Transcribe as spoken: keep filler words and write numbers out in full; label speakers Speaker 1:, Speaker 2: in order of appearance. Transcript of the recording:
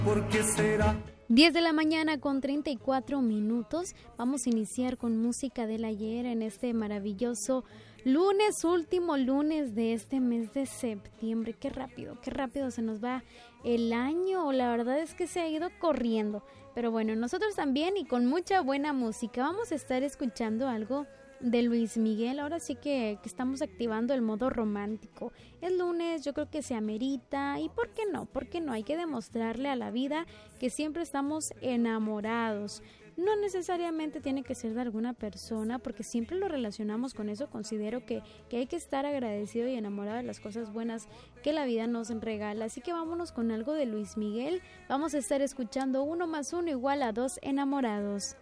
Speaker 1: ¿Por qué será?
Speaker 2: diez de la mañana con treinta y cuatro minutos. Vamos a iniciar con música del ayer en este maravilloso lunes, último lunes de este mes de septiembre. Qué rápido, qué rápido se nos va el año. La verdad es que se ha ido corriendo. Pero bueno, nosotros también y con mucha buena música. Vamos a estar escuchando algo de Luis Miguel. Ahora sí que, que estamos activando el modo romántico. Es lunes, yo creo que se amerita. ¿Y por qué no? ¿Por qué no? Hay que demostrarle a la vida que siempre estamos enamorados. No necesariamente tiene que ser de alguna persona, porque siempre lo relacionamos con eso. Considero que, que hay que estar agradecido y enamorado de las cosas buenas que la vida nos regala. Así que vámonos con algo de Luis Miguel. Vamos a estar escuchando Uno más uno igual a dos enamorados.